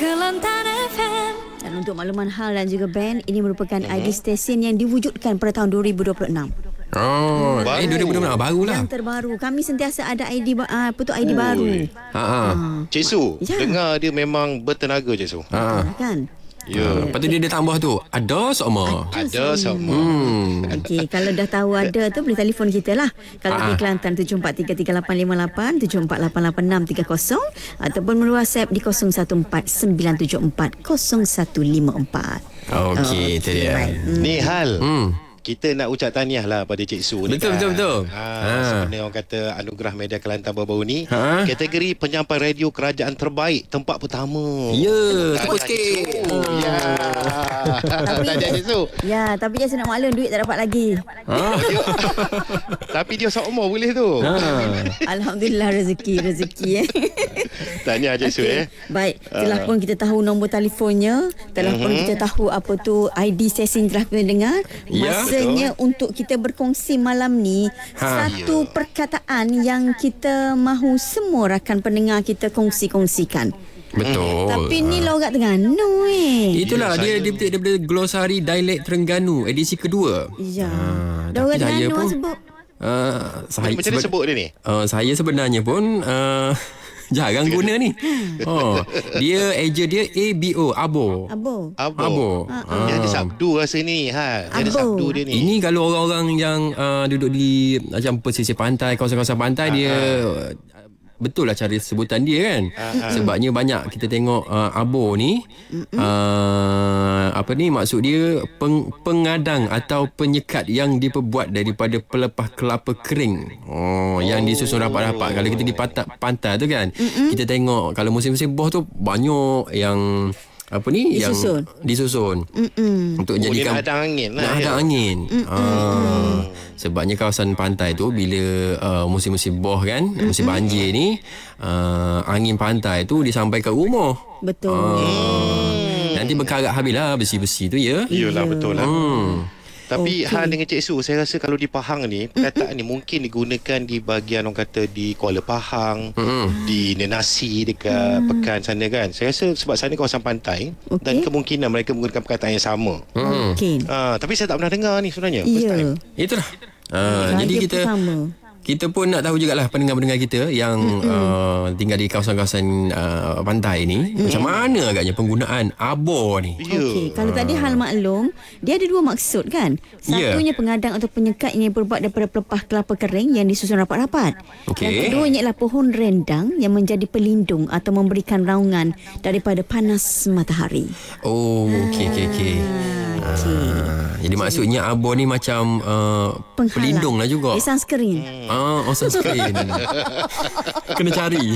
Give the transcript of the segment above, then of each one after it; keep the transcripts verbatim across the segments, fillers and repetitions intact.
Kelantan F M. Dan untuk makluman hal dan juga band, ini merupakan mm-hmm. I D stesen yang diwujudkan pada tahun dua ribu dua puluh enam. Oh, baru. eh dua ribu dua puluh enam barulah. Yang terbaru. Kami sentiasa ada I D uh, apa tu I D Ui. baru. Ha ah. Cik Su, ya. dengar dia memang bertenaga Cik Su. Ha kan? Ya. Yeah. Lepas tu dia, dia tambah tu, ada sama. Ada sama. Hmm. Okey, kalau dah tahu ada tu boleh telefon kita lah. Kalau di Kelantan tujuh empat tiga tiga lapan lima lapan, tujuh empat lapan lapan enam tiga kosong ataupun melalui WhatsApp di kosong satu empat sembilan tujuh empat kosong satu lima empat. Okey, itu dia. Right. Hmm. Ni hal. Hmm. Kita nak ucap tahniah lah pada Cik Su ni. Betul, kan. betul, betul. Ha, Ha. Sebenarnya orang kata Anugerah Media Kelantan baru-baru ni Ha. kategori penyampai radio kerajaan terbaik tempat pertama. Ya, Tahniah, tepuk Cik sikit. Su. Ya. Tahniah Cik Su. Ya, tapi dia nak maklum duit tak dapat lagi. Ha. Dia- Tapi dia seumur boleh tu. Ha. Alhamdulillah rezeki rezeki eh. Tahniah Cik Su eh. Baik, telah pun kita tahu nombor telefonnya, telah pun kita tahu apa tu I D stesen telah kita dengar. Ya. Masanya untuk kita berkongsi malam ni Ha. satu perkataan yang kita mahu semua rakan pendengar kita kongsi-kongsikan. Betul. Tapi ni logat Terengganu eh. Itulah Ya, dia saya- dia petik daripada Glosari Dialek Terengganu edisi kedua. Ya. Ha, Logat tapi saya Terengganu pun sebut. uh, saya Macam mana sebut dia ni? Uh, saya sebenarnya pun uh, jarang guna ni. Oh, dia eja dia A B O, Abo. Abo. Abo. Abo. Dia ada sabdu rasa ni. Ha. Dia ada Abo. sabdu dia ni. Ini kalau orang-orang yang uh, duduk di macam pesisir pantai, kawasan-kawasan pantai, Ah, dia uh, betul lah cara sebutan dia kan. Ah, Sebabnya banyak kita tengok uh, abo ni uh, apa ni maksud dia peng, pengadang atau penyekat yang diperbuat daripada pelepah kelapa kering. Oh, yang disusun rapat-rapat. Kalau kita di pantai, pantai tu kan, kita tengok kalau musim-musim boh tu banyak yang apa ni Disusun. yang disusun Mm-mm. untuk Oh, dia jadikan nak hadang angin lah. nak ya. hadang angin. Ah, sebabnya kawasan pantai tu bila uh, musim-musim boh kan, musim banjir ni, uh, angin pantai tu disampai ke rumah. Betul. Ah, nanti berkarat habislah besi-besi tu ya. Iyalah betul lah. Hmm. Tapi Okey. hal dengan Cik Su, saya rasa kalau di Pahang ni, perkataan ni mungkin digunakan di bahagian orang kata di Kuala Pahang, Mm-mm. di Nenasi dekat Pekan sana kan. Saya rasa sebab sana kawasan pantai Okey. dan kemungkinan mereka menggunakan perkataan yang sama. Hmm. Mungkin. Ah, tapi saya tak pernah dengar ni sebenarnya. First Ya. time. Itulah. Ah, Saya jadi kita pun sama. kita pun nak tahu jugalah pendengar-pendengar kita yang uh, tinggal di kawasan-kawasan uh, pantai ni, macam mana agaknya penggunaan abo ni. Ya. Okey, kalau tadi hal maklum, dia ada dua maksud kan. Ya. Satunya pengadang atau penyekat yang berbuat daripada pelepah kelapa kering yang disusun rapat-rapat. Okey. Yang keduanya ialah pohon rendang yang menjadi pelindung atau memberikan raungan daripada panas matahari. Oh, okey okey okey. Ah, jadi maksudnya abo ni macam uh, Penghalang. pelindung lah juga. Eh, sunscreen. Ah, oh sunscreen. Kena cari.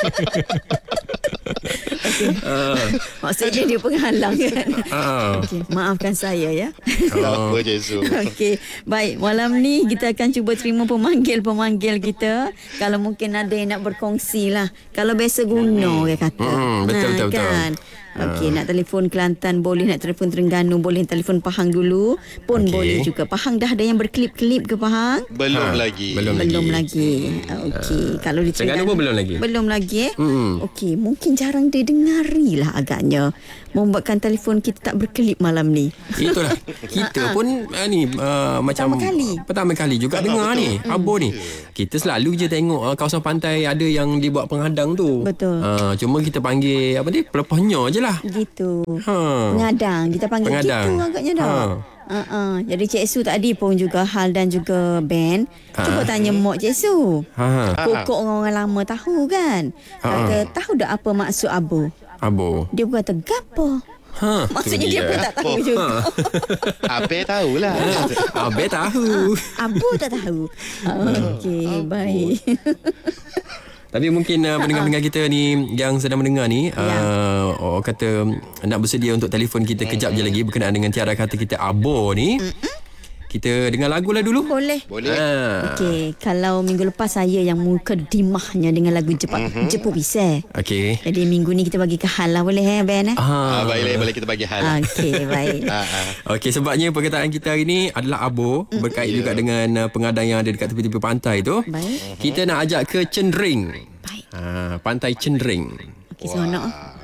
Maksudnya dia penghalang kan. Ah. Okey, maafkan saya ya. Tak apa Cik Su. Okey, baik. Malam ni kita akan cuba terima pemanggil-pemanggil kita. Kalau mungkin ada yang nak berkongsi lah. Kalau biasa guna orang kata. Hmm, betul, betul, betul. kan? Okey, nak telefon Kelantan boleh, nak telefon Terengganu boleh, telefon Pahang dulu pun Okey. boleh juga. Pahang dah ada yang berkelip-kelip ke Pahang? Belum Ha, lagi. belum. Belum lagi. Okey, kalau di Terengganu pun belum lagi? Belum lagi eh? Mm-mm. Okey, mungkin jarang didengari lah agaknya. Membuatkan telefon kita tak berkelip malam ni. Itulah. Kita pun uh, ni uh, macam Pertama kali. Pertama kali juga dengar ni. Abo ni. Kita selalu je tengok uh, kawasan pantai ada yang dibuat penghadang tu. Betul. Uh, cuma kita panggil apa ni? Pelepahnya je lah. Gitu. Ha. Pengadang. Kita panggil Pengadang. gitu agaknya dah. Ha. Uh-uh. Jadi Cik Su tadi pun juga Hal dan juga Ben. Cuba tanya Mok Cik Su. Ha. Pokok orang lama tahu kan. Kata tahu tak apa maksud abo? Abo. Dia berkata gapo. Ha. Maksudnya tu dia pun tak tahu Oh. juga. Apa tahulah. Abe tahu. Abo tak tahu. Okey, baik. Tapi mungkin uh, pendengar-pendengar kita ni yang sedang mendengar ni Ya. uh, orang kata nak bersedia untuk telefon kita kejap je lagi berkenaan dengan tiara kata kita abo ni. Kita dengar lagu lah dulu. Boleh. Boleh. Ha. Okey, kalau minggu lepas saya yang mukadimahnya dengan lagu Jepat mm-hmm. Jepu Bisa. Okey. Jadi minggu ni kita bagi ke Hal lah boleh eh Ben eh? Ah, Ah. baiklah, boleh kita bagi hal. Okey, baik. Ah, ah. Okey, sebabnya perkataan kita hari ni adalah abo berkait juga dengan uh, pengadang yang ada dekat tepi-tepi pantai tu. Baik. Kita nak ajak ke Cendring. Baik. Ha, pantai Cendring. Okey, seronok.